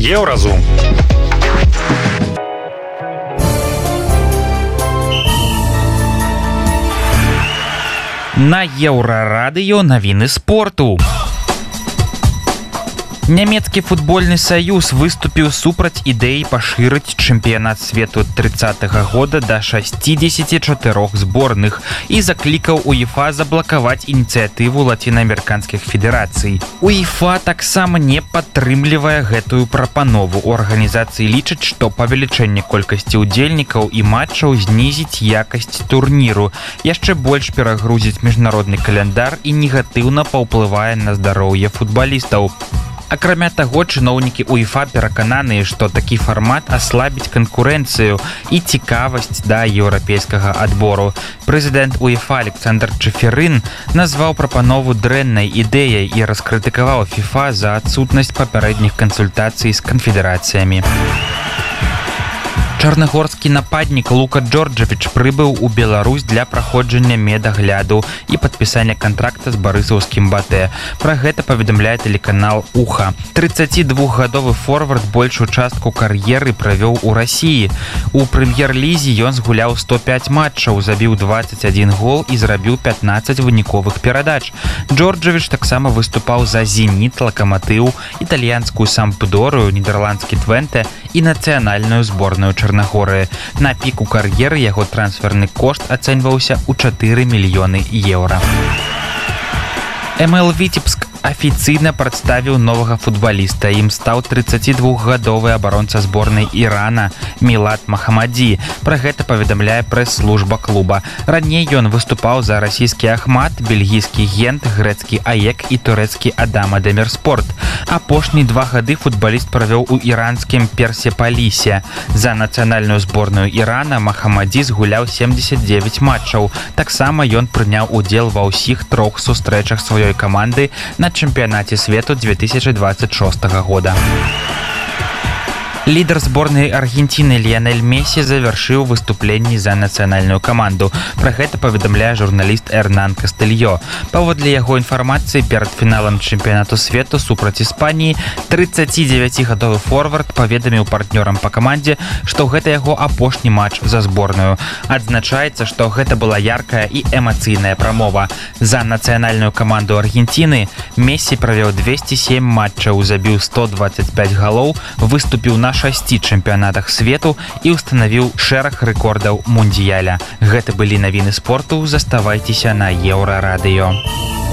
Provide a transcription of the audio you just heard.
Еўразум. На Еўрарадыё навіны спорту. Нямецкі футбольны саюз выступіў супраць ідэі пашырыць чэмпіянат свету 30-го года да 64 зборных і заклікаў УЕФА заблакаваць ініцыятыву лацінаамерыканскіх федэрацый. УЕФА таксама не падтрымлівае гэтую прапанову. У арганізацыі лічаць, што павелічэнне колькасці ўдзельнікаў і матчаў знізіць якасць турніру, яшчэ больш перагрузіць міжнародны каляндар і негатыўна паўплывае на здароўе футбалістаў. Акрамя таго, чыноўнікі УЕФА перакананыя, што такі фармат аслабіць канкурэнцыю і цікавасць да еўрапейскага адбору. Прэзідэнт УЕФА Александр Чеферын назваў прапанову дрэннай ідэяй і раскрытыкаваў ФІФА за адсутнасць папярэдніх кансультацый з канфедэрацыямі. Чарнагорскі нападнік Лука Джорджавіч прыбыў у Беларусь для праходжання медагляду і падпісання кантракта з барысаўскім БАТЭ. Пра гэта паведамляе тэлеканал УХА. 32гадовы форвард большую частку кар'еры правёў у Расіі. У прэм'ер-лізе ён згуляў 105 матчаў, забіў 21 гол і зрабіў 15 выніковых перадач. Джорджавіч таксама выступаў за «Зеніт», «Лакаматыў», італьянскую «Сампдорыю», нідэрландскі «Твэнте» і нацыянальную зборную Чарнагорыі. На піку кар'еры яго трансферны кошт ацэньваўся ў 4 мільёны еўра. МЛ Віцебск афіцыйна прадставіў новага футбаліста. Ім стаў 32гадовы абаронца зборнай Ірана Мілад Махамаді. Пра гэта паведамляе прэс-служба клуба. Раней ён выступаў за расійскі Ахмат, бельгійскі Гент, грэцкі АЕК і турэцкі Адама Демірспорт. Апошнія 2 гады футбаліст правёў у іранскім Персепалісе. За нацыянальную зборную Ірана Махамаді згуляў 79 матчаў. Таксама ён прыняў удзел ва ўсіх 3 сустрэчах сваёй каманды на чэмпіянаце свету 2026 года. Лідар зборнай Аргенціны Ліянель Месі завяршыў выступленні за нацыянальную каманду. Пра гэта паведамляе журналіст Эрнан Кастэльё. Паводле яго інфармацыі, перад фіналам чэмпіянату свету супраць Іспаніі 39гадовы форвард паведаміў партнёрам па камандзе, што гэта яго апошні матч за зборную. Адзначаецца, што гэта была яркая і эмацыйная прамова. За нацыянальную каманду Аргенціны Месі правёў 207 матчаў, забіў 125 галоў, выступіў на 6 чэмпіянатах свету і ўстанавіў шэраг рэкордаў мундыяля. Гэта былі навіны спорту. Заставайцеся на Еўрарадыё.